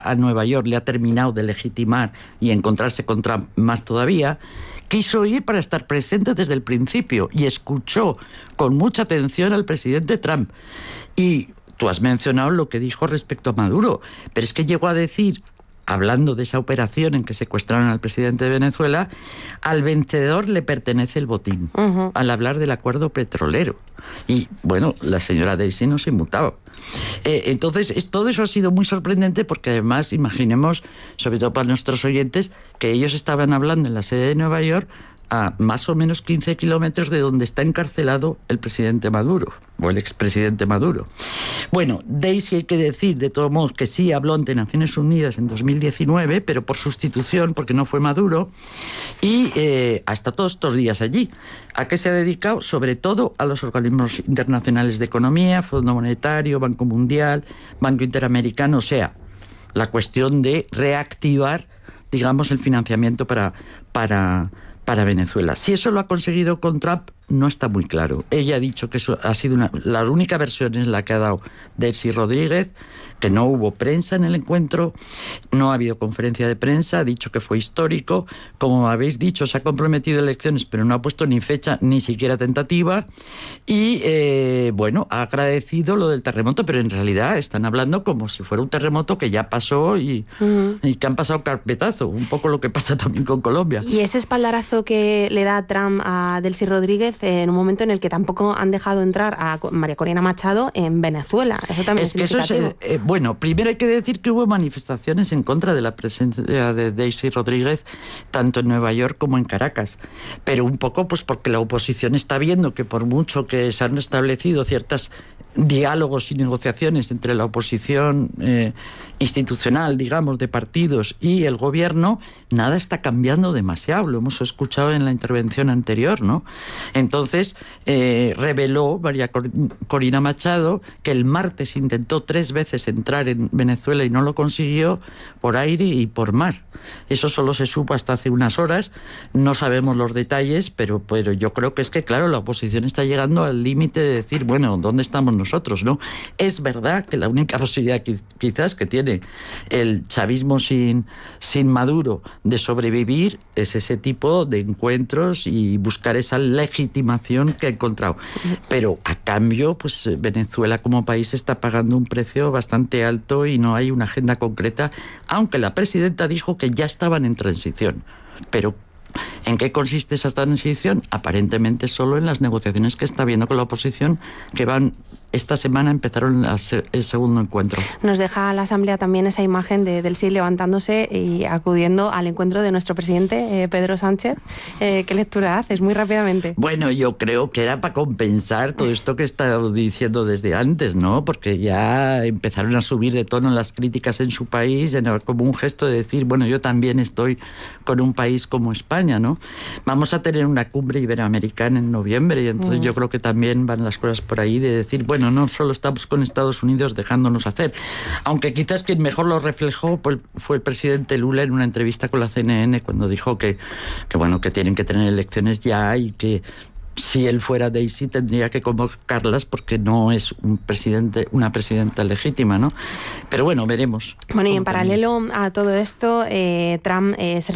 a Nueva York le ha terminado de legitimar y encontrarse con Trump más todavía, quiso ir para estar presente desde el principio y escuchó con mucha atención al presidente Trump. Y tú has mencionado lo que dijo respecto a Maduro, pero es que llegó a decir, hablando de esa operación en que secuestraron al presidente de Venezuela, al vencedor le pertenece el botín, al hablar del acuerdo petrolero. Y, bueno, la señora Daisy no se inmutaba. Entonces, todo eso ha sido muy sorprendente porque, además, imaginemos, sobre todo para nuestros oyentes, que ellos estaban hablando en la sede de Nueva York a más o menos 15 kilómetros de donde está encarcelado el presidente Maduro, o el expresidente Maduro. Bueno, Daisy, hay que decir, de todos modos, que sí habló ante Naciones Unidas en 2019, pero por sustitución, porque no fue Maduro, y hasta todos estos días allí. ¿A qué se ha dedicado? Sobre todo a los organismos internacionales de economía, Fondo Monetario, Banco Mundial, Banco Interamericano, o sea, la cuestión de reactivar, digamos, el financiamiento para Venezuela. Si eso lo ha conseguido con Trump, no está muy claro. Ella ha dicho que eso ha sido la única versión es la que ha dado Delcy Rodríguez, que no hubo prensa en el encuentro, no ha habido conferencia de prensa, ha dicho que fue histórico. Como habéis dicho, se ha comprometido a elecciones, pero no ha puesto ni fecha, ni siquiera tentativa. Y, bueno, ha agradecido lo del terremoto, pero en realidad están hablando como si fuera un terremoto que ya pasó y que han pasado carpetazo, un poco lo que pasa también con Colombia. Y ese espaldarazo que le da Trump a Delcy Rodríguez en un momento en el que tampoco han dejado entrar a María Corina Machado en Venezuela. Eso también es significativo. Bueno, primero hay que decir que hubo manifestaciones en contra de la presencia de Delcy Rodríguez, tanto en Nueva York como en Caracas. Pero un poco pues porque la oposición está viendo que por mucho que se han establecido ciertos diálogos y negociaciones entre la oposición institucional, digamos, de partidos y el gobierno, nada está cambiando demasiado. Lo hemos escuchado en la intervención anterior, ¿no? Entonces, reveló María Corina Machado que el martes intentó 3 veces entrar en Venezuela y no lo consiguió por aire y por mar. Eso solo se supo hasta hace unas horas. No sabemos los detalles, pero yo creo que es que, claro, la oposición está llegando al límite de decir, bueno, ¿dónde estamos nosotros, no? Es verdad que la única posibilidad quizás que tiene el chavismo sin Maduro de sobrevivir es ese tipo de encuentros y buscar esa legitimación que ha encontrado. Pero a cambio, pues Venezuela como país está pagando un precio bastante alto y no hay una agenda concreta, aunque la presidenta dijo que ya estaban en transición. Pero ¿en qué consiste esa transición? Aparentemente solo en las negociaciones que está habiendo con la oposición, que esta semana empezaron el segundo encuentro. Nos deja la Asamblea también esa imagen de Delcy levantándose y acudiendo al encuentro de nuestro presidente, Pedro Sánchez. ¿Qué lectura haces? Muy rápidamente. Bueno, yo creo que era para compensar todo esto que he estado diciendo desde antes, ¿no? Porque ya empezaron a subir de tono las críticas en su país, como un gesto de decir, bueno, yo también estoy con un país como España, ¿no? Vamos a tener una cumbre iberoamericana en noviembre y entonces yo creo que también van las cosas por ahí de decir, bueno, no solo estamos con Estados Unidos dejándonos hacer, aunque quizás quien mejor lo reflejó fue el presidente Lula en una entrevista con la CNN cuando dijo que tienen que tener elecciones ya y que si él fuera Daisy tendría que convocarlas porque no es una presidenta legítima, ¿no? Pero bueno, veremos. Bueno, y en paralelo a todo esto, Trump se